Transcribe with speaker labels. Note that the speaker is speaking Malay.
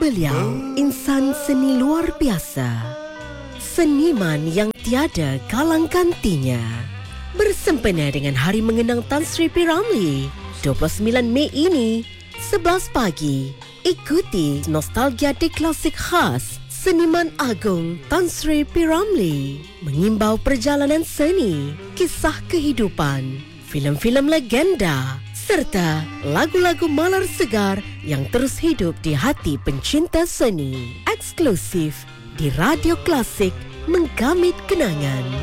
Speaker 1: Beliau insan seni luar biasa, seniman yang tiada kalang gantinya. Bersempena dengan Hari Mengenang Tan Sri P. Ramlee 29 Mei ini, 11 pagi, ikuti nostalgia deklasik khas seniman agung Tan Sri P. Ramlee, mengimbau perjalanan seni, kisah kehidupan, filem-filem legenda serta lagu-lagu malar segar yang terus hidup di hati pencinta seni. Eksklusif di Radio Klasik, menggamit kenangan.